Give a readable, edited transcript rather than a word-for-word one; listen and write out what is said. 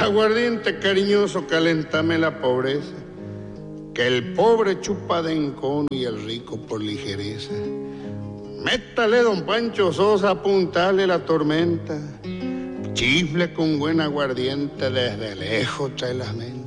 Aguardiente cariñoso, calentame la pobreza, que el pobre chupa de encono y el rico por ligereza. Métale, don Pancho Sosa, apuntale la tormenta, chifle con buen aguardiente, desde lejos trae las mentes.